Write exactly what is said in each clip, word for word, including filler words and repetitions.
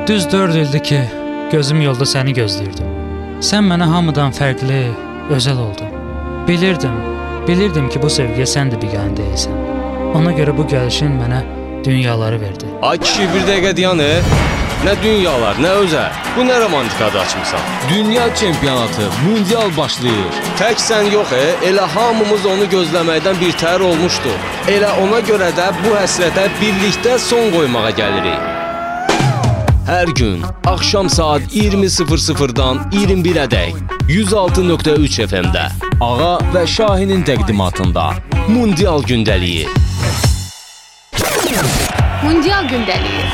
Düz dörd ildir ki, gözüm yolda səni gözləyirdim. Sən mənə hamıdan fərqli, özəl oldun. Bilirdim, bilirdim ki, bu sevgiyə sən də biganə deyilsən. Ona görə bu gəlişin mənə dünyaları verdi. Ay kişi, bir dəqiqə dayanı. Nə dünyalar, nə özəl. Bu nə romantikadır açmısan? Dünya çempionatı, mundial başlayır. Tək sən yox, e, elə hamımız onu gözləməkdən birtəhər olmuşdu. Elə ona görə də bu həsrətə birlikdə son qoymağa gəlirik. Hər gün axşam saat iyirmi sıfır sıfırdan iyirmi birədək yüz altı nöqtə üç F M-də Ağa və Şahinin təqdimatında Mundial gündəliyi. Mundial gündəliyi.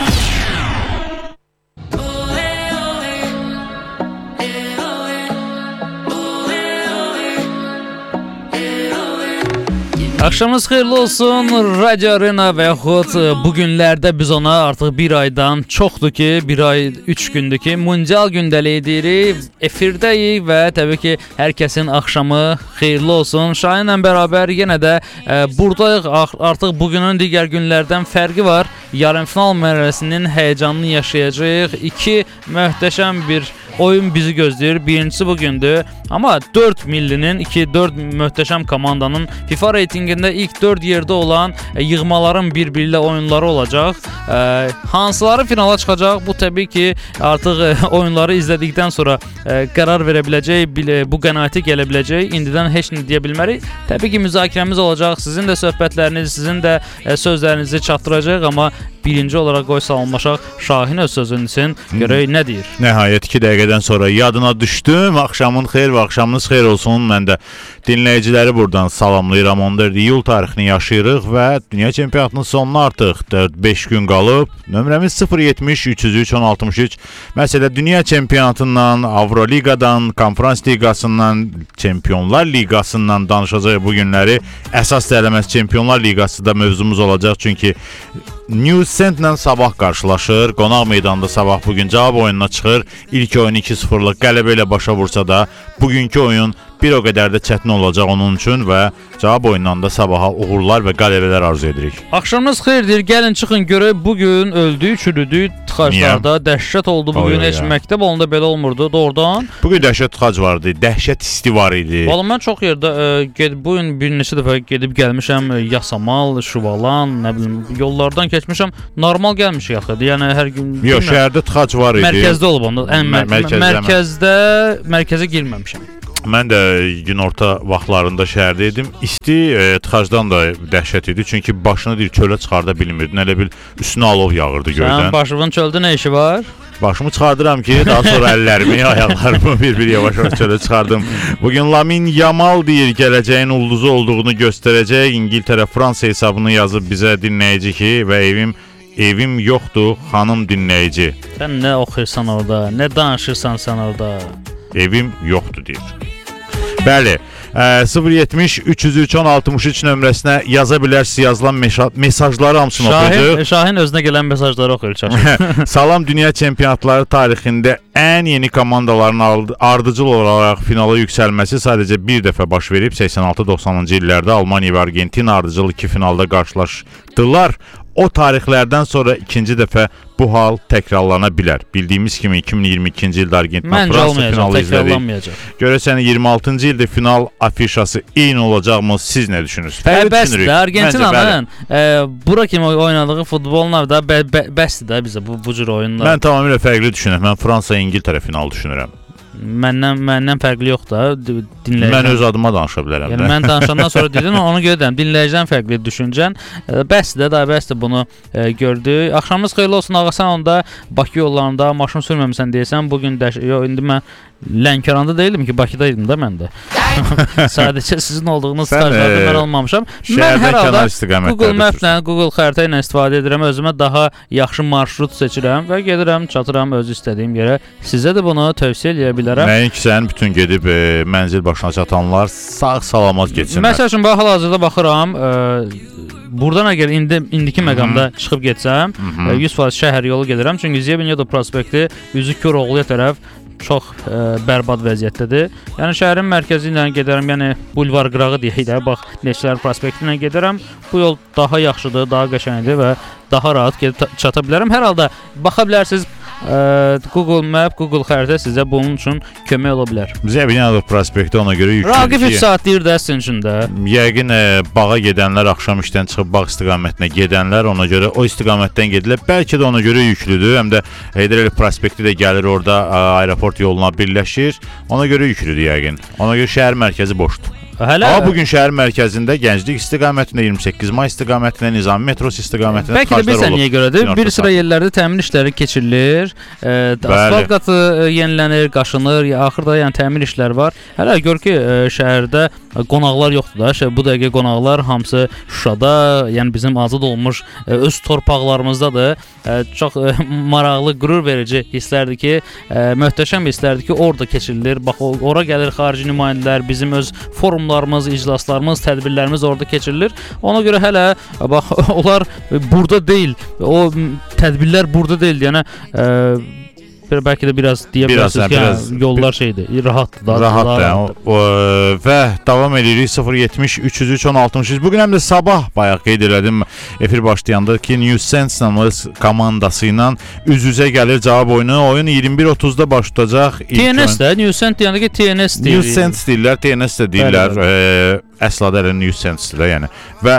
Axşamınız xeyirli olsun, Radio Arena və yaxud bu günlərdə biz ona artıq bir aydan çoxdur ki, bir ay, üç gündür ki, Mundial gündəliyi deyirik, efirdəyik və təbii ki, hər kəsin axşamı xeyirli olsun. Şahinlə bərabər yenə də e, buradayıq, artıq bugünün digər günlərdən fərqi var. Yarımfinal mərhələsinin həyəcanını yaşayacağıq. İki möhtəşəm bir oyun bizi gözləyir. Birincisi bugündür. Amma dörd millinin, iki dörd möhtəşəm komandanın FIFA reytingində ilk dörd yerdə olan e, yığmaların bir-biri ilə oyunları olacaq. E, hansıları finala çıxacaq? Bu təbii ki, artıq e, oyunları izlədikdən sonra e, qərar verə biləcək, bile, bu qənaətə gələ biləcək. İndidən heç nə deyə bilmərik. Təbii ki, müzakirəmiz olacaq. Sizin də söhbətləriniz, sizin də e, sözlərinizi çatdıracaq, amma birinci olaraq qoy salamlaşaq. Şahin öz sözünün üçün görək nə deyir. Nəhayət iki dəqiqədən sonra yadına düşdüm. Axşamın xeyir və axşamınız xeyir olsun. Mən də dinləyiciləri buradan salamlayıram. on dörd iyul tarixini yaşayırıq və Dünya çempionatının sonuna artıq dörd beş gün qalıb. Nömrəmiz sıfır yetmiş üç yüz üç on altmış üç. Məsələ Dünya çempionatından, Avroliqadan, Konferans liqasından, Çempionlar liqasından danışacağıq bu günləri. Əsas dələməz Çempionlar liqası da mövzumuz olacaq. Çünki Newcastle-la sabah qarşılaşır. Qonaq meydanda sabah bugün cavab oyununa çıxır. İlk oyun iki sıfırlıq qələbə ilə başa vursa da bugünkü oyun bir o qədər də çətin olacaq onun üçün və cavab oyundan da sabaha uğurlar və qələbələr arzu edirik. Axşamınız xeyirdir. Gəlin çıxın görək bugün öldü, çürüdü tıxaclarda. Dəhşət oldu bugün. Heç məktəb olanda belə olmurdu doğrudan. Bugün dəhşət tıxac vardı. Dəhşət isti var idi. Valla mən çox yerdə e, gedib bu gün bir neçə dəfə gedib gəlmişəm. E, Yasamal, Şuvalan, nə bilim yollardan keçmişəm. Normal gəlmişik axı. Yəni hər gün Yox, şəhərdə tıxac var idi. Mərkəzdə olub onda. Ən mər mərkəzdə, mərkəzdə mərkəzə girməmişəm. Mən də günorta vaxtlarında şəhərdə idim. İsti e, tıxacdan da dəhşət idi. Çünki başını deyir çölə çıxarda bilmirdin. Elə bil üstünə alov yağırdı göydən. Sən başımın çöldə nə işi var? Başımı çıxardıram ki, daha sonra əllərimi, ayaqlarımı bir-bir yavaş-yavaş çölə çıxardım. Bugün Lamine Yamal deyir gələcəyin ulduzu olduğunu göstərəcək. İngiltərə Fransa hesabını yazıb bizə dinləyici ki, və evim evim yoxdur, xanım dinləyici. Sən nə oxuyursan orada, nə danışırsan sən orada? Evim yoxdur deyir. Bəli, sıfır yetmiş üç yüz üç on altmış üç nömrəsinə yaza bilərsiniz, yazılan mesajları hamısını oxuyacaq. Şahin özünə gələn mesajları oxuyur çaşır. Salam, Dünya çempionatları tarixində ən yeni komandaların ardıcıl olaraq finala yüksəlməsi sadəcə bir dəfə baş verib. səksən altı doxsanıncı illərdə Almaniya və Argentina ardıcıl iki finalda qarşılaşdılar. O tarixlərdən sonra ikinci dəfə bu hal təkrarlana bilər. Bildiyimiz kimi iki min iyirmi ikinci ildə Argentina Fransa finalı izlədik. Görəsən iyirmi altıncı ildə final afişası eyni olacaqmı? Siz nə düşünürsünüz? Bəsdir, Argentinanın e, bura kimi oynadığı futbollar da bə bə bəsdir də bizə bu, bu cür oyunlar. Mən tamamilə fərqli düşünürəm. Mən Fransa-İngiltərə finalı düşünürəm. Məndən məndən fərqli yox da dinləyicilər. Mən öz adıma danışa bilərəm yəni, də. Mən danışandan sonra dedim, ona görə deyirəm, dinləyiciden fərqli düşüncən. E, bəsdir də, daha bəsdir bunu e, gördük. Axşamınız xeyirli olsun ağa, sən onda Bakı yollarında maşın sürməmisən deyəsən. Bugün də yox, indi mən Lənkəranda deyildim ki, Bakıdaydım da mən də. Sadəcə sizin olduğunuz stajlarda mən olmamışam. Mən hər halda Google Map'lə, Google xəritə ilə istifadə edirəm. Özümə daha yaxşı marşrut seçirəm və gedirəm, çatıram öz istədiyim yerə. Sizə də bunu tövsiyə edə bilərəm. Nəinki sən bütün gedib e, mənzil başına çatanlar sağ-salamat getsinlər. Məsəl üçün, hal-hazırda baxıram, e, buradan əgər indi, indiki məqamda Hı -hı. çıxıb getsəm, e, yüz faiz şəhər yolu gedirəm. Çünki Ziyebinyoda prospekti üzü Köroğluya tərəf çox e, bərbad vəziyyətdədir. Yəni şəhərin mərkəzi ilə gedərəm, yəni bulvar qırağı deyək də, bax Neçələr prospekti ilə gedərəm. Bu yol daha yaxşıdır, daha qəşəngdir və daha rahat gedib çata bilərəm. Hər halda baxa bilərsiniz, ə, Google Map, Google xəritə sizə bunun üçün kömək ola bilər. Zəbinalov prospekti ona görə yüklüdür. Raqib üç saat deyir də sizin üçün də. Yəqin e, bağa gedənlər, axşam işdən çıxıb bağ istiqamətinə gedənlər, ona görə o istiqamətdən gedirlər. Bəlkə də ona görə yüklüdür. Həm də Heydər Əliyev prospekti də gəlir orada ə, aeroport yoluna birləşir. Ona görə yüklüdür yəqin. Ona görə şəhər mərkəzi boşdur. Hələ Amma bugün şəhər mərkəzində Gənclik istiqamətində, iyirmi səkkiz may istiqamətində, Nizami metrosu istiqamətində bəlkə də bilirsən niyə görədir? Bir sıra yerlərdə təmir işləri keçirilir, e, asfalt qatı e, yenilənir, qaşınır, ya axırda yəni təmir işləri var. Hələ gör ki, e, şəhərdə qonaqlar yoxdur da. Şəhər, bu dəqiqə qonaqlar hamısı Şuşada, yəni bizim azad olmuş e, öz torpaqlarımızdadır. E, çox e, maraqlı, qürur verici hisslərdir ki, e, möhtəşəm hisslərdir ki, orada keçirilir. Bax, ora gəlir xarici nümayəndələr, bizim öz forumlarımız, iclaslarımız, tədbirlərimiz orada keçirilir. Ona görə hələ bax onlar burada deyil. O tədbirlər burada deyil. Yəni e, bəlkə də biraz deyə bilərsiniz ki, biraz, yəni, yollar şeydir, rahatdır da. Rahatdır. Yəni, o, o, və davam edirik sıfır yetmiş üç yüz üç on altmış. Bugün həm də sabah bayaq qeyd elədim efir başlayanda ki, New Sense komandası ilə üz-üzə gəlir cavab oyunu. Oyun iyirmi bir otuzda baş tutacaq. T N S də, New Sense deyəndə ki, T N S deyir. New Sense deyirlər, T N S də deyirlər. E, Əsla da New Sense-dir yəni. Və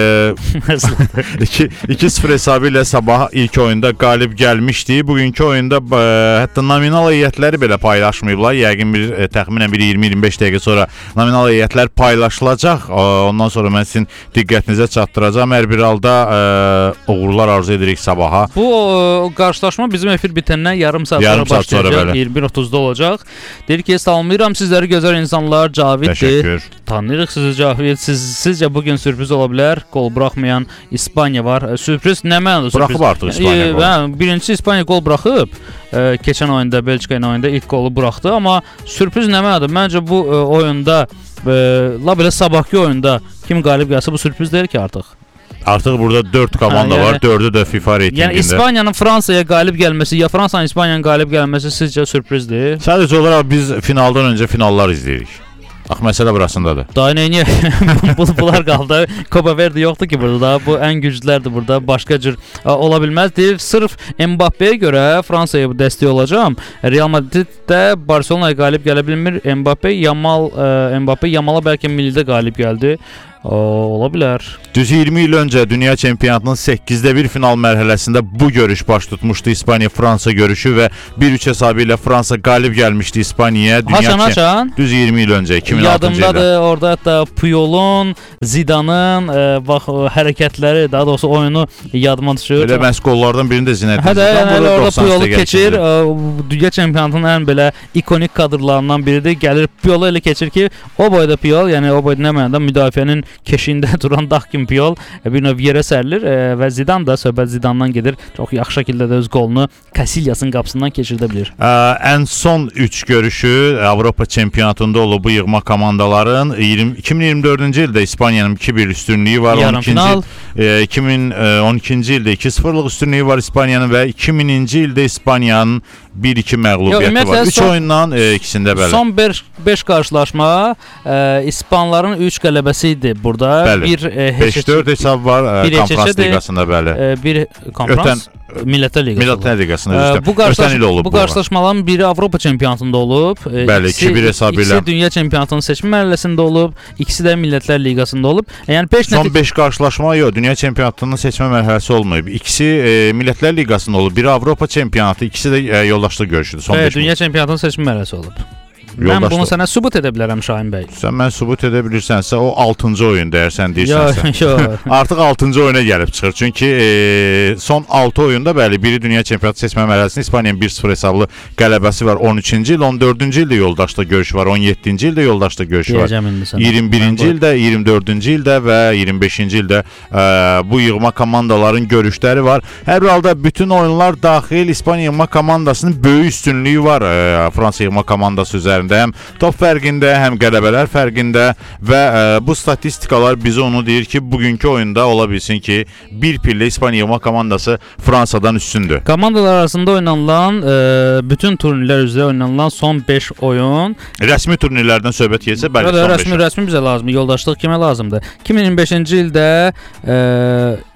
iki sıfır hesabı ilə sabah ilk oyunda qalib gəlmişdi. Bugünkü oyunda e, hətta nominal heyətləri belə paylaşmayıblar. Yəqin bir e, təxminən bir iyirmi iyirmi beş dəqiqə sonra nominal heyətlər paylaşılacaq. E, ondan sonra mən sizin diqqətinizə çatdıracağam. Hər bir halda e, uğurlar arzu edirik sabaha. Bu o, qarşılaşma bizim efir bitəndən yarım saat yarım sonra saat başlayacaq. Sonra iyirmi bir otuzda olacaq. Deyir ki, salamlayıram sizləri gözəl insanlar. Caviddir. Təşəkkür. Tanıyırıq sizi Cavid. Siz, sizcə bugün sürpriz ola bilər? Qol buraxmayan İspaniya var. Sürpriz nə mənada sürpriz? Buraxıb artıq İspaniya e, qol. Birincisi İspaniya qol buraxıb. E, keçən oyunda Belçika ilə oyunda ilk qolu buraxdı, amma sürpriz nə mənada? Məncə bu e, oyunda e, la belə sabahki oyunda kim qalib gəlsə bu sürpriz deyil ki artıq. Artıq burada dörd komanda ha, yəni, var, dördü də FIFA reytingində. Yəni İspaniyanın Fransaya qalib gəlməsi, ya Fransanın İspaniyanın qalib gəlməsi sizcə sürprizdir? Sadəcə olaraq biz finaldan öncə finallar izləyirik. Bax, məsələ burasındadır. Daha nəyə? Bunlar qaldı. Copa Verde yoxdur ki burada da. Bu ən güclülərdir burada. Başqa cür a, ola bilməz. Deyir, sırf Mbappe'yə görə Fransaya bu dəstək olacağam. Real Madrid də Barcelona'ya qalib gələ bilmir. Mbappe, Yamal, ə, Mbappe Yamala bəlkə millidə qalib gəldi. O, ola bilər. Düz iyirmi il öncə dünya çempionatının səkkizdə bir final mərhələsində bu görüş baş tutmuşdu. İspaniya-Fransa görüşü və bir üç hesabı ilə Fransa qalib gəlmişdi İspaniyaya. Haçan, haçan. Düz iyirmi il öncə, iki min altıncı ildə. Yadımdadır, orada hətta Puyol'un, Zidane'ın e, bax, hərəkətləri, daha doğrusu oyunu yadıma düşür. Elə məhz qollardan birində Zinedine Zidane. Hə də, hələ orada Puyol'u keçir. E, dünya çempionatının ən belə ikonik kadrlarından biridir. Gəlir Puyol'u elə keçir ki, o boyda Puyol, yəni o boyda nə mənada müdafiənin keşiyində duran dağ kimi Puyol bir növ yerə sərilir e, və Zidane da söhbət Zidane'dan gedir. Çox yaxşı şəkildə də öz qolunu Casillas'ın qapısından keçirdə bilir. Ə, ən son üç görüşü Avropa çempionatında olub bu yığma komandaların. iki min iyirmi dördüncü ildə İspaniyanın iki bir üstünlüyü var. Yarım final. E, iki min on ikinci ildə iki sıfırlıq üstünlüyü var İspaniyanın və iki mininci ildə İspaniyanın bir iki məğlubiyyəti var. üç oyundan e, ikisində bəli. Son beş qarşılaşma e, İspanların üç qələbəsi idi burada. Bəli. Bir e, beş dörd hesab var e, konferans liqasında bəli. E, bir konferans Ötən Millətlər Liqası. Millətlər Liqasında düzdür. Bu, qarşılaş bu qarşılaşmaların biri Avropa çempionatında olub. Bəli, iki bir hesabı ilə. İkisi dünya çempionatının seçmə mərhələsində olub, ikisi də Millətlər Liqasında olub. Yəni beş son beş qarşılaşma yox, dünya çempionatının seçmə mərhələsi olmayıb. İkisi e, Millətlər Liqasında olub, biri Avropa çempionatı, ikisi də e, yoldaşlıq görüşüdür. Son beş. Dünya çempionatının seçmə mərhələsi olub. Mən bunu sənə sübut edə bilərəm Şahin bəy. Sən mən sübut edə bilirsənsə o altıncı oyun deyər sən deyirsənsə. Yox, yox. Artıq altıncı oyuna gəlib çıxır. Çünki e, son altı oyunda bəli, biri dünya çempionatı seçmə mərhələsində İspaniyanın bir sıfır hesablı qələbəsi var. on üçüncü il, on dördüncü ildə yoldaşlıq görüşü var. on yeddinci ildə yoldaşlıq görüşü var. iyirmi birinci ildə, iyirmi dördüncü ildə və iyirmi beşinci ildə e, bu yığma komandaların görüşləri var. Hər halda bütün oyunlar daxil İspaniya yığma komandasının böyük üstünlüyü var e, Fransa yığma komandası üzərində. Həm top fərqində, həm qələbələr fərqində və ə, bu statistikalar bizə onu deyir ki, bugünkü oyunda ola bilsin ki, bir pillə İspaniya yığma komandası Fransadan üstündür. Komandalar arasında oynanılan, ə, bütün turnirlər üzrə oynanılan son beş oyun. Rəsmi turnirlərdən söhbət getsə, bəli, son rəsmi, rəsmi bizə lazımdır, yoldaşlıq kimə lazımdır? iki min iyirmi beşinci ildə ə,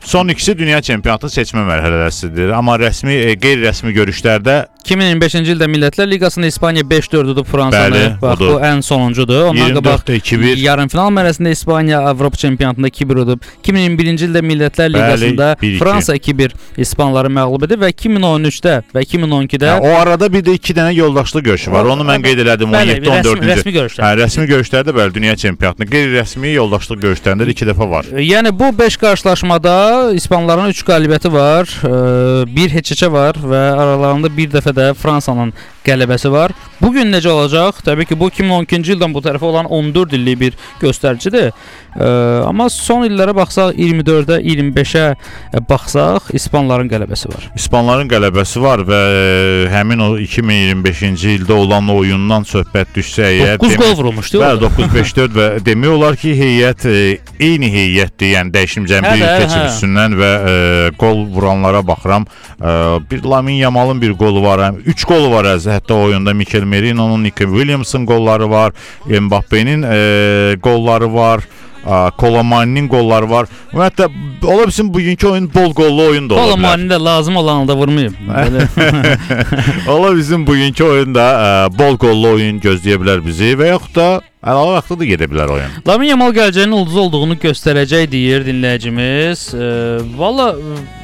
Son ikisi dünya çempionatı seçmə mərhələsidir. Amma rəsmi, e, qeyri-rəsmi görüşlərdə iki min iyirmi beşinci ildə Millətlər Liqasında İspaniya beş dörd udub Fransanı. Bəli, Bax odur. bu ən sonuncudur. Ondan iyirmi qabaq dörddə iki bir. yarımfinal mərhələsində İspaniya Avropa çempionatında iki bir udub. iki min iyirmi birinci ildə Millətlər Liqasında bir iki. Fransa iki bir İspanları məğlub edib və iki min on üçdə və iki min on ikidə hə, o arada bir də iki dənə yoldaşlıq görüşü var. Onu mən qeyd elədim on Bəli, yeddi on dördüncü. rəsmi, rəsmi görüşlər. Hə, rəsmi görüşlərdə bəli dünya çempionatında, qeyri-rəsmi yoldaşlıq görüşlərində də iki dəfə var. Yəni bu beş qarşılaşmada İspanların üç qalibiyyəti var, bir heç-heçə var və aralarında bir dəfə də Fransanın qələbəsi var. Bu gün necə olacaq? Təbii ki, bu iki min on ikinci ildən bu tərəfə olan on dörd illik bir göstəricidir. Ə, amma son illərə baxsaq, iyirmi dördə, iyirmi beşə baxsaq, İspanların qələbəsi var. İspanların qələbəsi var və həmin o iki min iyirmi beşinci ildə olan oyundan söhbət düşsə əgər doqquz gol vurulmuşdu. Bəli, doqquz beş dörd və demək olar ki, heyət e, eyni heyətdir. Yəni dəyişimcən Hə, bir hə, keçid hə. üstündən və e, gol vuranlara baxıram. E, bir Lamine Yamal'ın bir qolu var, həm üç qolu var əzə. Hətta oyunda Mikel Merino'nun, Nico Williams'ın qolları var, Mbappe'nin e, qolları var. Kolomani'nin qolları var. Və hətta ola bilsin bugünkü oyun bol qollu oyun da ola bilər. Kolomani də lazım olan halda vurmayıb. Ola bilsin bugünkü oyunda ə, bol qollu oyun gözləyə bilər bizi və yaxud da əlavə vaxtda da gedə bilər oyun. Lamine Yamal gələcəyin ulduzu olduğunu göstərəcək deyir dinləyicimiz. E, Valla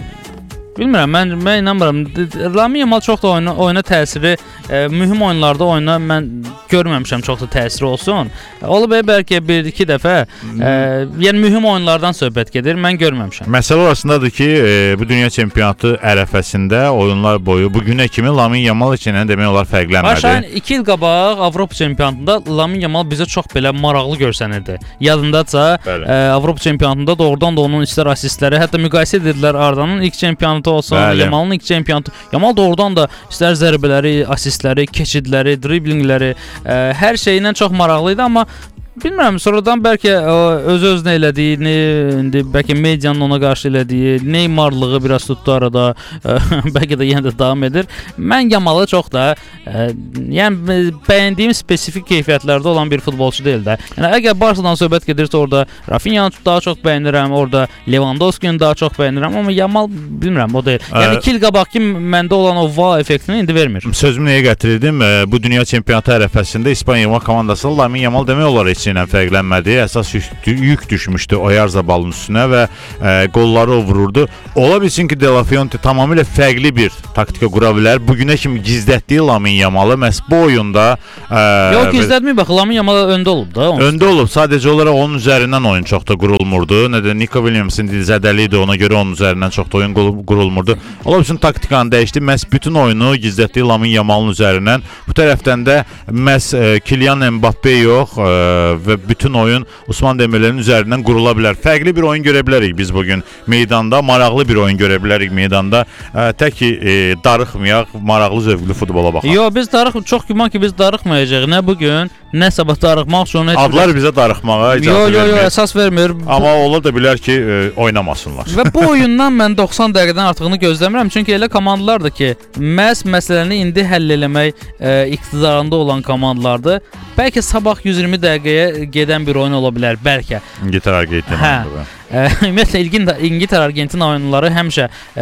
bilmirəm, mən, mən inanmıram. Lamine Yamal çox da oyuna, oyuna təsiri, e, mühüm oyunlarda oyuna mən görməmişəm çox da təsiri olsun. Olub bəlkə bir-iki dəfə, e, yəni mühüm oyunlardan söhbət gedir, mən görməmişəm. Məsələ orasındadır ki, e, bu dünya çempionatı ərəfəsində oyunlar boyu bu günə kimi Lamine Yamal üçün demək olar fərqlənmədi. Başlayın iki il qabaq Avropa çempionatında Lamine Yamal bizə çox belə maraqlı görsənirdi. Yadındaca e, Avropa çempionatında doğrudan da onun istər assistləri, hətta müqayisə edirdilər Ardanın ilk çempionatı olsun, Bəli. Yamalın ilk çempionatı. Yamal doğrudan da istər zərbələri, assistləri, keçidləri, driblingləri, ə, hər şeyindən çox maraqlı idi, amma bilmirəm, sonradan bəlkə öz-özünə elədiyini, indi bəlkə medianın ona qarşı elədiyi Neymarlığı biraz tutdu arada, bəlkə də yenə də davam edir. Mən Yamalı çox da, ə, yəni bəyəndiyim spesifik keyfiyyətlərdə olan bir futbolçu deyil də. Yəni əgər Barsadan söhbət gedirsə, orada Rafinha'nı daha çox bəyənirəm, orada Lewandowski'ni daha çox bəyənirəm, amma Yamal bilmirəm, o deyil. Yəni iki il qabaqki məndə olan o va effektini indi vermir. Sözümü nəyə gətirirdim? Bu dünya çempionatı ərəfəsində İspaniya komandası Lamine Yamal demək olar heç ilə fərqlənmədi. Əsas yük, yük düşmüşdü Oyarzabalın üstünə və e, qolları o vururdu. Ola bilsin ki, De La Fuente tamamilə fərqli bir taktika qura bilər. Bugünə kimi gizlətdiyi Lamine Yamalı məhz bu oyunda e, Yox, gizlətmir, bax Lamine Yamal öndə olub da. Öndə olub. Sadəcə olaraq onun üzərindən oyun çox da qurulmurdu. Nə də Nico Williams'ın zədəli idi, ona görə onun üzərindən çox da oyun qurulmurdu. Ola bilsin taktikanı dəyişdi. Məhz bütün oyunu gizlətdiyi Lamine Yamalın üzərindən. Bu tərəfdən də məhz e, Kylian Mbappe yox e, və bütün oyun Osman Dembele'nin üzərindən qurula bilər. Fərqli bir oyun görə bilərik biz bugün meydanda, maraqlı bir oyun görə bilərik meydanda. E, tək ki e, darıxmayaq, maraqlı, zövqlü futbola baxaq. Yox, biz darıq, çox güman ki biz darıxmayacağıq. Nə bugün, nə sabah darıxmaq üçün. Adlar bizə darıxmağa icazə vermir. vermir. Yox, yox, əsas vermir. Amma ola da bilər ki, e, oynamasınlar. Və bu oyundan mən doxsan dəqiqədən artığını gözləmirəm. Çünki elə komandalardır ki, məhz məsələni indi həll eləmək e, iqtidarında olan komandalardır. Bəlkə sabah yüz iyirmi dəqiqəyə gedən bir oyun ola bilər, bəlkə. İngiltərə Argentina. Ümumiyyətlə İngiltərə Argentina oyunları həmişə ə,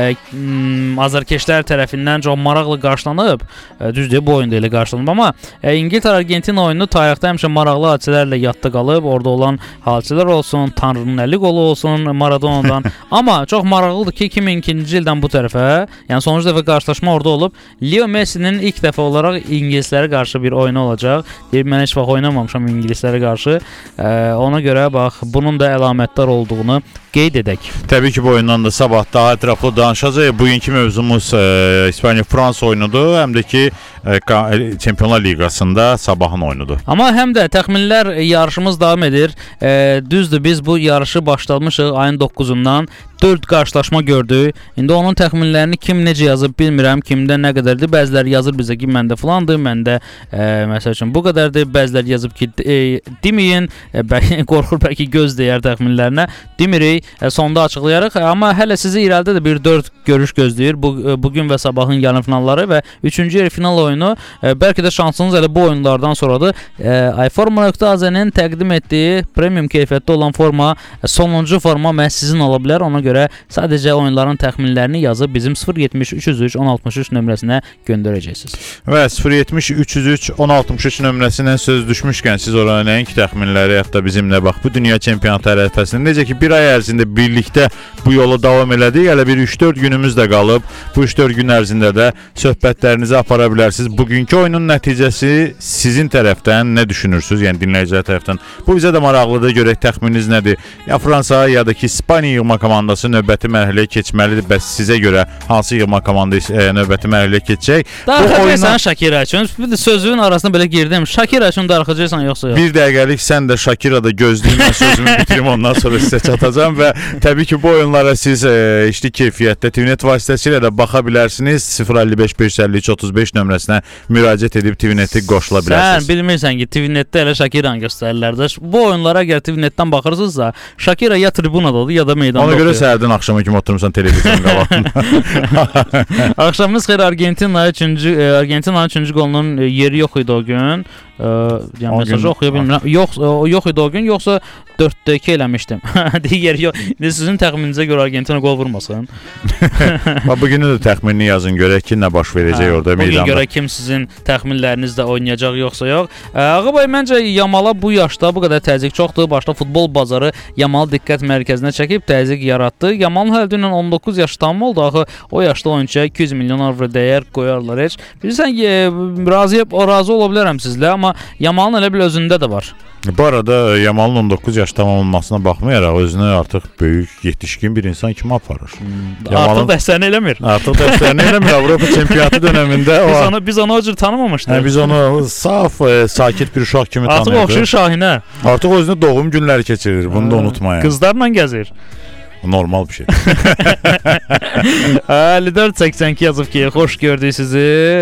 azarkeşlər tərəfindən çox maraqlı qarşılanıb. Ə, düzdür, bu oyunda elə qarşılanıb, amma ə, İngiltərə Argentina oyunu tarixdə həmişə maraqlı hadisələrlə yadda qalıb. Orada olan hadisələr olsun, Tanrının əli qolu olsun Maradonadan. Amma çox maraqlıdır ki, iki min ikinci ildən bu tərəfə, yəni sonuncu dəfə qarşılaşma orada olub. Leo Messi'nin ilk dəfə olaraq ingilislərə qarşı bir oyunu olacaq. Deyib, mən heç vaxt oynamamışam ingilislərə qarşı. Ə, ona görə bax, bunun da əlamətdar olduğunu qeyd edək. Təbii ki, bu oyundan da sabah daha ətraflı danışacağıq. Bugünkü mövzumuz e, İspaniya-Fransa oyunudur, həm də ki e, Çempionlar Liqasında sabahın oyunudur. Amma həm də təxminlər yarışımız davam edir. E, düzdür, biz bu yarışı başlamışıq ayın doqquzundan. dörd qarşılaşma gördük. İndi onun təxminlərini kim necə yazıb bilmirəm, kimdə nə qədərdir. Bəziləri yazır bizə ki, məndə filandır, məndə e, məsəl üçün bu qədərdir. Bəziləri yazıb ki, e, deməyin, e, bəlkə qorxur bəlkə göz deyər təxminlərinə. Demirik, e, sonda açıqlayarıq. Amma hələ sizi irəlidə də bir dörd görüş gözləyir. Bu e, bugün və sabahın yarım finalları və üçüncü yer final oyunu. E, bəlkə də şansınız elə bu oyunlardan sonradır. E, iForma.az-nin təqdim etdiyi premium keyfiyyətdə olan forma, e, sonuncu forma məhz sizin ola bilər. Ona görə sadəcə oyunların təxminlərini yazıb bizim sıfır yetmiş üç yüz üç on altmış üç nömrəsinə göndərəcəksiniz. Və sıfır yetmiş üç yüz üç on altmış üç nömrəsindən söz düşmüşkən siz oraya nəinki təxminləri hətta bizimlə bax bu dünya çempionatı ərəfəsində necə ki bir ay ərzində birlikdə bu yola davam elədik. Hələ bir üç dörd günümüz də qalıb. Bu üç dörd gün ərzində də söhbətlərinizi apara bilərsiniz. Bugünkü oyunun nəticəsi sizin tərəfdən nə düşünürsünüz? Yəni dinləyicilər tərəfdən. Bu bizə də maraqlıdır. Görək təxmininiz nədir? Ya Fransa ya da ki İspaniya yığma komandası növbəti mərhələyə keçməlidir. Bəs sizə görə hansı yığma komandası e, növbəti mərhələyə keçəcək? Darıxacaqsan Şakira üçün. Bir də sözün arasına belə girdim. Şakira üçün darıxacaqsan yoxsa yox? Bir dəqiqəlik sən də Şakira'da gözləyin, mən sözümü bitirim, ondan sonra sizə çatacağam və təbii ki bu oyunlara siz e, işte keyfiyyətdə T V net vasitəsilə də baxa bilərsiniz. sıfır əlli beş beş əlli üç otuz beş nömrəsinə müraciət edib T V neti qoşula bilərsiniz. Sən bilmirsən ki T V netdə elə Şakiranı göstərirlər də. Bu oyunlara əgər T V netdən baxırsınızsa, Şakira ya tribunadadır ya da meydanda. Ona görə səhərdən axşama kimi oturmuşsan televizyon qabağında. Axşamınız xeyir. Argentina üçüncü Argentinanın üçüncü qolunun yeri yox idi o gün. Yəni mesajı oxuya bilmirəm. Yox, o yox idi o gün, yoxsa dörddə iki eləmişdim. Digər yox. İndi sizin təxmininizə görə Argentina qol vurmasın. Bu günü də təxminini yazın, görək ki, nə baş verəcək orada meydanda. Bugün görə kim sizin təxminlərinizdə oynayacaq yoxsa yox. Ağabey, məncə Yamala bu yaşda bu qədər təzyiq çoxdur. Başda futbol bazarı Yamalı diqqət mərkəzinə çəkib təzyiq yaratdı. Yamalın hələ dünən on doqquz yaşı tamam oldu. Axı o yaşda oyunçuya iki yüz milyon avro dəyər qoyarlar heç. Bilirsən ki, razı, razı ola bilərəm sizlə, amma Yamalın elə bil özündə də var. Bu arada Yamalın on doqquz yaş tamam olmasına baxmayaraq özünü artıq böyük, yetişkin bir insan kimi aparır. Hmm, Yamalın... Artıq dəstəni eləmir. Artıq dəstəni eləmir. Avropa çempionatı dövründə o... Biz onu, biz onu o cür tanımamışdıq. Hə, biz onu saf, e, sakit bir uşaq kimi tanıyırdıq. Artıq oxşur Şahinə. Artıq özünü doğum günləri keçirir. Bunu da unutmayın. Qızlarla gəzir. Normal bir şey. əlli dörd səksən iki yazıb ki, xoş gördük sizi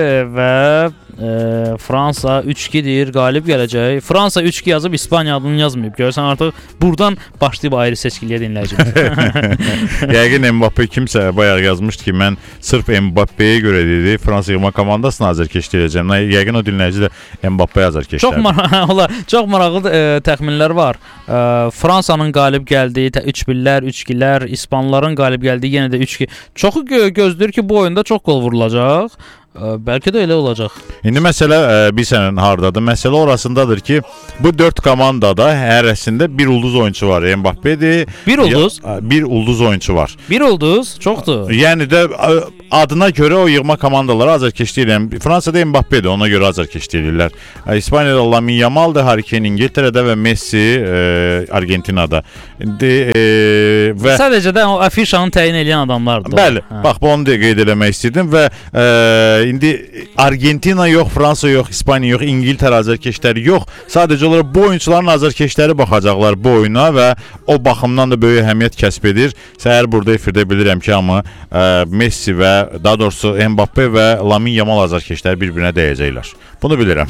və e, Fransa üç ikidir, qalib gələcək. Fransa üç iki yazıb, İspaniya adını yazmayıb. Görsən artıq buradan başlayıb ayrı seçkiliyə dinləyəcəyik. Yəqin Mbappe kimsə bayaq yazmışdı ki, mən sırf Mbappe'yə görə dedi, Fransa yığma komandasını azarkeşdirəcəm. Yəqin o dinləyici də Mbappe'yə azarkeşdirdi. Çox maraqlı, çox maraqlı e, təxminlər var. E, Fransanın qalib gəldiyi üç birlər, üç ikilər, İspanların qalib gəldiyi yenə də üç iki. Çoxu gö gözləyir ki, bu oyunda çox qol vurulacaq. Bəlkə də elə olacaq. İndi məsələ e, bilsən hardadır? Məsələ orasındadır ki, bu dörd komandada hərəsində bir ulduz oyunçu var. Mbappe'dir. Bir ulduz? Ya, bir ulduz oyunçu var. Bir ulduz? Çoxdur. Yəni də adına görə o yığma komandaları azarkeşlik edirlər. Fransada Mbappe'dir, ona görə azarkeşlik edirlər. İspaniyada Lamine Yamal'dır, Harry Kane İngiltərədə və Messi e, Argentinada. İndi e, və sadəcə də o afişanı təyin edən adamlardır. Bəli, hə. Bax bunu da qeyd eləmək istədim və e, indi Argentina yox, Fransa yox, İspaniya yox, İngiltərə azarkeşləri yox. Sadəcə olaraq bu oyunçuların azarkeşləri baxacaqlar bu oyuna və o baxımdan da böyük əhəmiyyət kəsb edir. Səhər burada efirdə bilirəm ki, amma e, Messi və daha doğrusu Mbappe və Lamine Yamal azarkeşləri bir-birinə dəyəcəklər. Bunu bilirəm.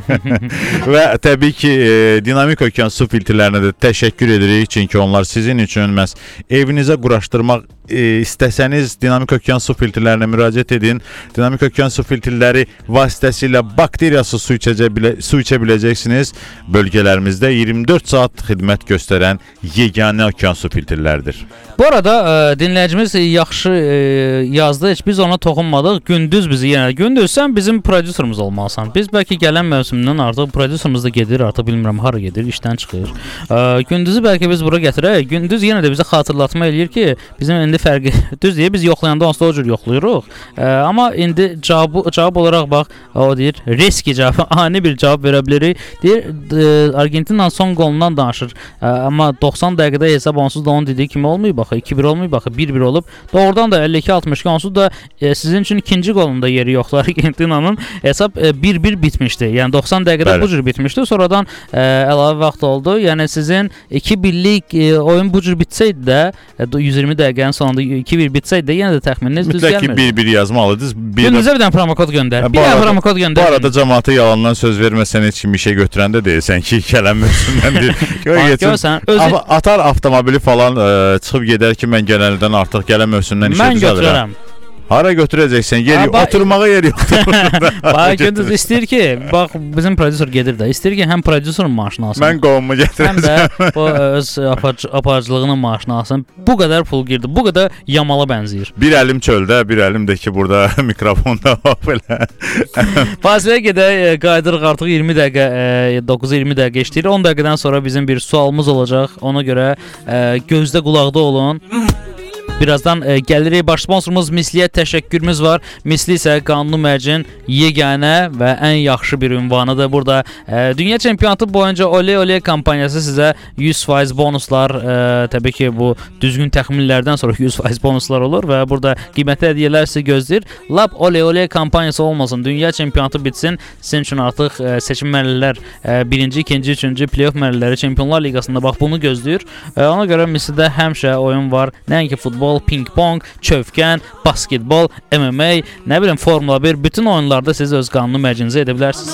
Və təbii ki, e, Dinamik Okean su filtrlərinə də təşəkkür edirik. Çünki onlar sizin üçün məhz evinizə quraşdırmaq e, istəsəniz Dinamik Okean su filtrlərinə müraciət edin. Dinamik Okean su filtrləri vasitəsilə bakteriyasız su, içəcə bilə, su içə biləcəksiniz. Bölgələrimizdə iyirmi dörd saat xidmət göstərən yeganə okean su filtrləridir. Bu arada e, dinləyicimiz yaxşı e, yazdı. Heç biz ona toxunmadıq. Gündüz bizi yenə. Gündüz sən bizim prodüserimiz olmalısan. Biz bəlkə gələn mövsümdən artıq prodüserimiz də gedir. Artıq bilmirəm hara gedir, işdən çıxır. E, gündüzü bəlkə biz bura gətirək. Gündüz yenə də bizə xatırlatma eləyir ki, bizim indi fərqi düz deyə biz yoxlayanda onsuz da o cür yoxlayırıq. E, amma indi cavab cavab olaraq bax, o deyir, riski cavab, ani bir cavab verə bilərik. Deyir, e, Argentinanın son qolundan danışır. E, amma doxsan dəqiqədə hesab onsuz da onun dediyi kimi olmayıb. Baxı iki bir olmayıb, baxı bir bir olub. Doğrudan da əlli iki altmış iki onsuz da e, sizin üçün ikinci qolunda yeri yoxdur. Argentinanın hesab e, bir bir bitmişdi. Yəni doxsan dəqiqədə Bəli. bu cür bitmişdi. Sonradan e, əlavə vaxt oldu. Yəni sizin iki birlik e, oyun bu cür bitsəydi də e, yüz iyirmi dəqiqənin sonunda iki bir bitsəydi də yenə də təxmininiz düz gəlmir. Mütləq ki bir bir yazmalısınız. Gündüzə bir dənə promokod göndər. Bir dənə promokod göndər. Bu arada cəmaata yalandan söz verməsən heç kim işə götürəndə deyirsən ki, gələnməsinlər deyir. Görsən, özü atar avtomobili falan ə, çıxıb gedər ki, mən gələnlərdən artıq gələn mövsümdən işə düzəlirəm. Mən götürərəm. Hara götürəcəksən? Yer Ha, yox, bax- oturmağa yer yoxdur. Bax gündüz istəyir ki, bax bizim prodüser gedir də. İstəyir ki, həm prodüserin maaşını alsın. Mən qovumu Həm gətirəcəm. də bu öz aparıcı, aparıcılığının maaşını alsın. Bu qədər pul girdi. Bu qədər yamala bənzəyir. Bir əlim çöldə, bir əlim də ki burada mikrofonda var belə. Fasiləyə gedək, e, qayıdırıq artıq iyirmi dəqiqə, e, doqquz iyirmi dəqiqə işləyir. on dəqiqədən sonra bizim bir sualımız olacaq. Ona görə e, gözdə qulaqda olun. Birazdan e, gəlirik. Baş sponsorumuz Misliyə təşəkkürümüz var. Misli isə qanuni mərcin yeganə və ən yaxşı bir ünvanıdır. Burada e, dünya çempionatı boyunca Ole Ole kampaniyası sizə yüz faiz bonuslar, e, təbii ki, bu düzgün təxminlərdən sonra yüz faiz bonuslar olur və burada qiymətli hədiyyələr sizi gözləyir. Lap Ole Ole kampaniyası olmasın. Dünya çempionatı bitsin. Sizin üçün artıq e, seçim mərhələlər, e, birinci, ikinci, üçüncü playoff mərhələləri Çempionlar Liqasında bax bunu gözləyir. E, ona görə Mislidə həmişə oyun var. Nəinki futbol, ping-pong, çövkən, basketbol, M M A, nə bilim Formula bir, bütün oyunlarda siz öz qanuni mərcinizə edə bilərsiniz.